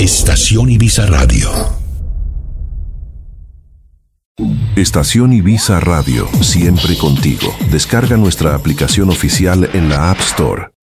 Estación Ibiza Radio. Estación Ibiza Radio, siempre contigo. Descarga nuestra aplicación oficial en la App Store